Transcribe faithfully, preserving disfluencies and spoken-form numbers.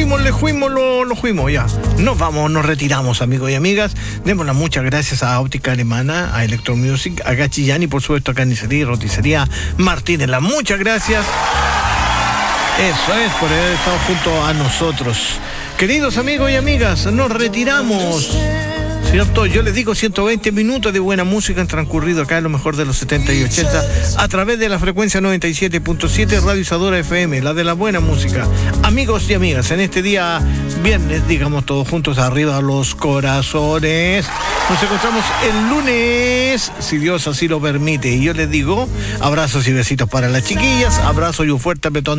fuimos, le fuimos, lo, lo fuimos, ya. Nos vamos, nos retiramos, amigos y amigas. Demos las muchas gracias a Óptica Alemana, a Electromusic, a Gachillán y por supuesto a Carnicería y Roticería Martínez. Las muchas gracias. Eso es, por haber estado junto a nosotros. Queridos amigos y amigas, nos retiramos. ¿Cierto? Yo les digo ciento veinte minutos de buena música han transcurrido acá en lo mejor de los setenta y ochenta a través de la frecuencia noventa y siete punto siete Radio Isadora F M, la de la buena música. Amigos y amigas, en este día viernes, digamos todos juntos, arriba los corazones. Nos encontramos el lunes, si Dios así lo permite. Y yo les digo, abrazos y besitos para las chiquillas, abrazo y un fuerte apretón